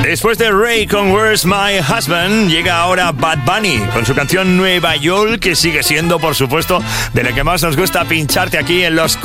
Después de Ray con Where's My Husband, llega ahora Bad Bunny con su canción Nueva York, que sigue siendo, por supuesto, de la que más nos gusta pincharte aquí en Los